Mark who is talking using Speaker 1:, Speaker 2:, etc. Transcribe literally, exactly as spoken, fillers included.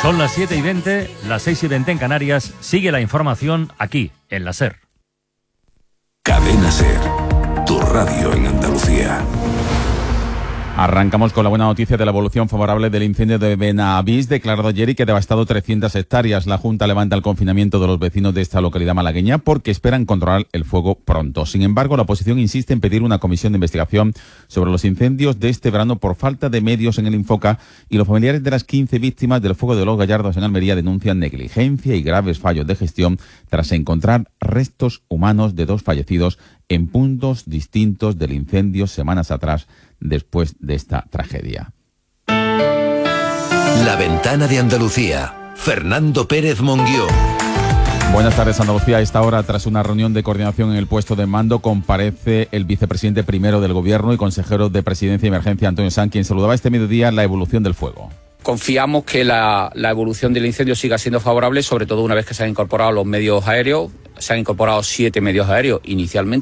Speaker 1: Son las siete y veinte, las seis y veinte en Canarias. Sigue la información aquí, en la SER.
Speaker 2: Cadena SER, tu radio en Andalucía.
Speaker 3: Arrancamos con la buena noticia de la evolución favorable del incendio de Benavís, declarado ayer y que ha devastado trescientas hectáreas. La Junta levanta el confinamiento de los vecinos de esta localidad malagueña porque esperan controlar el fuego pronto. Sin embargo, la oposición insiste en pedir una comisión de investigación sobre los incendios de este verano por falta de medios en el Infoca, y los familiares de las quince víctimas del fuego de los Gallardos en Almería denuncian negligencia y graves fallos de gestión tras encontrar restos humanos de dos fallecidos en puntos distintos del incendio semanas atrás, después de esta tragedia.
Speaker 2: La ventana de Andalucía. Fernando Pérez Monguió.
Speaker 3: Buenas tardes, Andalucía. A esta hora, tras una reunión de coordinación en el puesto de mando, comparece el vicepresidente primero del Gobierno y consejero de Presidencia y Emergencia, Antonio Sanz, quien saludaba este mediodía la evolución del fuego.
Speaker 4: Confiamos que la, la evolución del incendio siga siendo favorable, sobre todo una vez que se han incorporado los medios aéreos. Se han incorporado siete medios aéreos inicialmente.